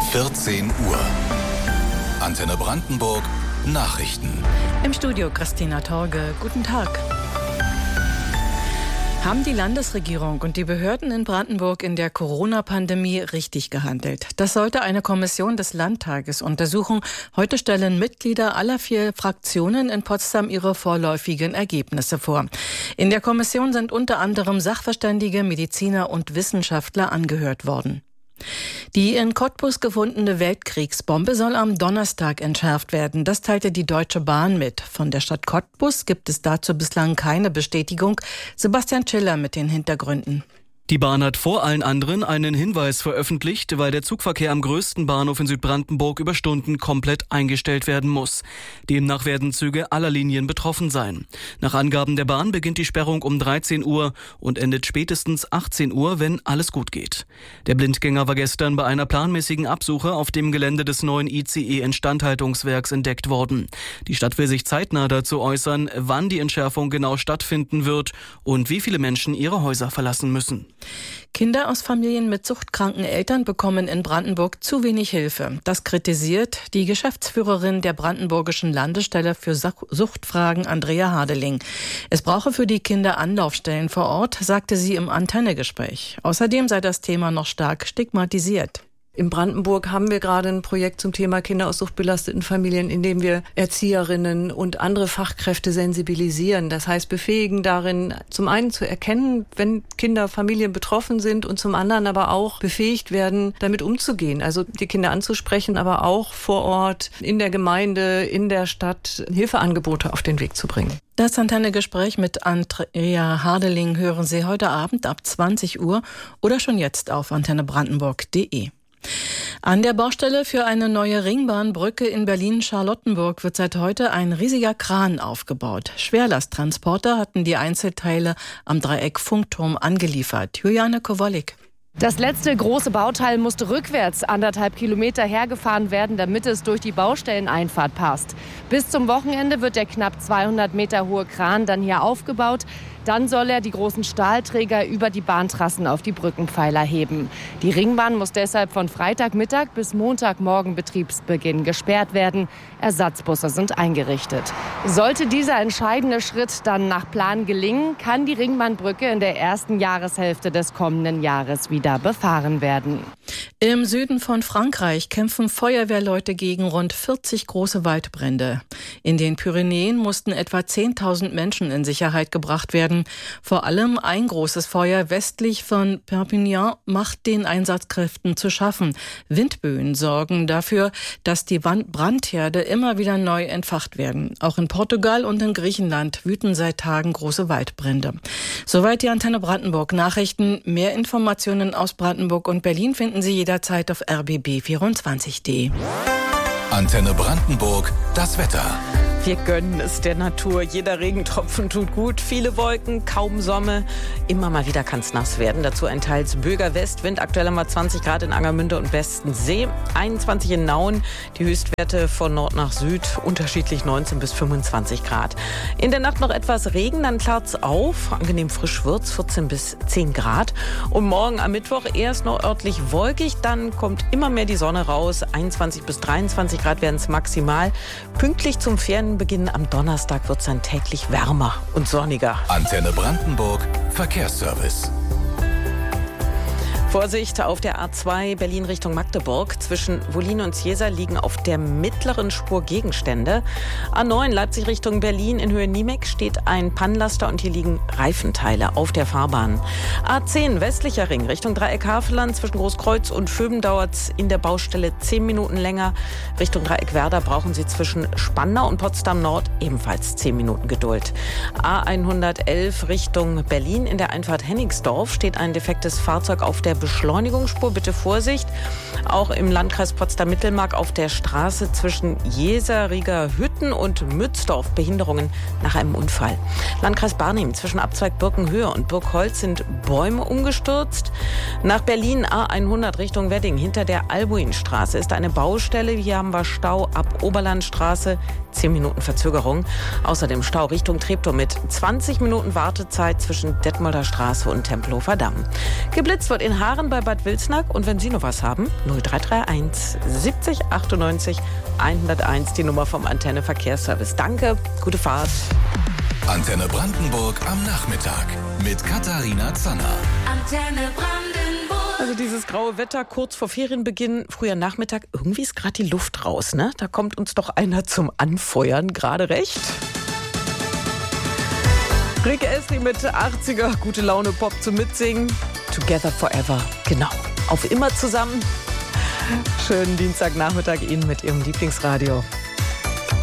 14 Uhr. Antenne Brandenburg Nachrichten. Im Studio Christina Torge. Guten Tag. Haben die Landesregierung und die Behörden in Brandenburg in der Corona-Pandemie richtig gehandelt? Das sollte eine Kommission des Landtages untersuchen. Heute stellen Mitglieder aller 4 Fraktionen in Potsdam ihre vorläufigen Ergebnisse vor. In der Kommission sind unter anderem Sachverständige, Mediziner und Wissenschaftler angehört worden. Die in Cottbus gefundene Weltkriegsbombe soll am Donnerstag entschärft werden. Das teilte die Deutsche Bahn mit. Von der Stadt Cottbus gibt es dazu bislang keine Bestätigung. Sebastian Schiller mit den Hintergründen. Die Bahn hat vor allen anderen einen Hinweis veröffentlicht, weil der Zugverkehr am größten Bahnhof in Südbrandenburg über Stunden komplett eingestellt werden muss. Demnach werden Züge aller Linien betroffen sein. Nach Angaben der Bahn beginnt die Sperrung um 13 Uhr und endet spätestens 18 Uhr, wenn alles gut geht. Der Blindgänger war gestern bei einer planmäßigen Absuche auf dem Gelände des neuen ICE-Instandhaltungswerks entdeckt worden. Die Stadt will sich zeitnah dazu äußern, wann die Entschärfung genau stattfinden wird und wie viele Menschen ihre Häuser verlassen müssen. Kinder aus Familien mit suchtkranken Eltern bekommen in Brandenburg zu wenig Hilfe. Das kritisiert die Geschäftsführerin der Brandenburgischen Landesstelle für Suchtfragen, Andrea Hardeling. Es brauche für die Kinder Anlaufstellen vor Ort, sagte sie im Antennegespräch. Außerdem sei das Thema noch stark stigmatisiert. In Brandenburg haben wir gerade ein Projekt zum Thema Kinder aus suchtbelasteten Familien, in dem wir Erzieherinnen und andere Fachkräfte sensibilisieren. Das heißt, befähigen darin, zum einen zu erkennen, wenn Kinder, Familien betroffen sind und zum anderen aber auch befähigt werden, damit umzugehen. Also die Kinder anzusprechen, aber auch vor Ort, in der Gemeinde, in der Stadt Hilfeangebote auf den Weg zu bringen. Das Antennegespräch mit Andrea Hardeling hören Sie heute Abend ab 20 Uhr oder schon jetzt auf antennebrandenburg.de. An der Baustelle für eine neue Ringbahnbrücke in Berlin-Charlottenburg wird seit heute ein riesiger Kran aufgebaut. Schwerlasttransporter hatten die Einzelteile am Dreieck Funkturm angeliefert. Juliane Kowalik. Das letzte große Bauteil musste rückwärts 1,5 Kilometer hergefahren werden, damit es durch die Baustelleneinfahrt passt. Bis zum Wochenende wird der knapp 200 Meter hohe Kran dann hier aufgebaut. Dann soll er die großen Stahlträger über die Bahntrassen auf die Brückenpfeiler heben. Die Ringbahn muss deshalb von Freitagmittag bis Montagmorgen Betriebsbeginn gesperrt werden. Ersatzbusse sind eingerichtet. Sollte dieser entscheidende Schritt dann nach Plan gelingen, kann die Ringbahnbrücke in der ersten Jahreshälfte des kommenden Jahres wieder befahren werden. Im Süden von Frankreich kämpfen Feuerwehrleute gegen rund 40 große Waldbrände. In den Pyrenäen mussten etwa 10.000 Menschen in Sicherheit gebracht werden. Vor allem ein großes Feuer westlich von Perpignan macht den Einsatzkräften zu schaffen. Windböen sorgen dafür, dass die Brandherde immer wieder neu entfacht werden. Auch in Portugal und in Griechenland wüten seit Tagen große Waldbrände. Soweit die Antenne Brandenburg Nachrichten. Mehr Informationen aus Brandenburg und Berlin finden Sie jederzeit auf rbb24.de. Antenne Brandenburg, das Wetter. Wir gönnen es der Natur. Jeder Regentropfen tut gut. Viele Wolken, kaum Sonne. Immer mal wieder kann es nass werden. Dazu ein teils böiger Westwind. Aktuell haben wir 20 Grad in Angermünde und Westensee. 21 in Nauen. Die Höchstwerte von Nord nach Süd. Unterschiedlich 19 bis 25 Grad. In der Nacht noch etwas Regen, dann klart's auf. Angenehm frisch wird's. 14 bis 10 Grad. Und morgen am Mittwoch erst noch örtlich wolkig. Dann kommt immer mehr die Sonne raus. 21 bis 23 Grad werden es maximal. Pünktlich zum Ferienbeginn am Donnerstag wird es dann täglich wärmer und sonniger. Antenne Brandenburg, Verkehrsservice. Vorsicht auf der A2 Berlin Richtung Magdeburg. Zwischen Wollin und Zieser liegen auf der mittleren Spur Gegenstände. A9 Leipzig Richtung Berlin in Höhe Niemek steht ein Pannenlaster und hier liegen Reifenteile auf der Fahrbahn. A10 westlicher Ring Richtung Dreieck Havelland. Zwischen Großkreuz und Föben dauert es in der Baustelle 10 Minuten länger. Richtung Dreieck Werder brauchen Sie zwischen Spandau und Potsdam Nord ebenfalls 10 Minuten Geduld. A111 Richtung Berlin in der Einfahrt Hennigsdorf steht ein defektes Fahrzeug auf der Beschleunigungsspur. Bitte Vorsicht. Auch im Landkreis Potsdam-Mittelmark auf der Straße zwischen Jeser-Rieger-Hütt Hütten und Mützdorf Behinderungen nach einem Unfall. Landkreis Barnim zwischen Abzweig Birkenhöhe und Birkholz sind Bäume umgestürzt. Nach Berlin A100 Richtung Wedding hinter der Albuinstraße ist eine Baustelle. Hier haben wir Stau ab Oberlandstraße, 10 Minuten Verzögerung. Außerdem Stau Richtung Treptow mit 20 Minuten Wartezeit zwischen Detmolder Straße und Tempelhofer Damm. Geblitzt wird in Haaren bei Bad Wilsnack. Und wenn Sie noch was haben, 0331 70 98 101, die Nummer vom Antenne Verkehrsservice. Danke, gute Fahrt. Antenne Brandenburg am Nachmittag mit Katharina Zanner. Antenne Brandenburg. Also dieses graue Wetter kurz vor Ferienbeginn, früher Nachmittag, irgendwie ist gerade die Luft raus, ne? Da kommt uns doch einer zum Anfeuern, gerade recht. Rick Astley mit 80er, gute Laune Pop zum Mitsingen. Together Forever, genau, auf immer zusammen. Schönen Dienstagnachmittag Ihnen mit Ihrem Lieblingsradio.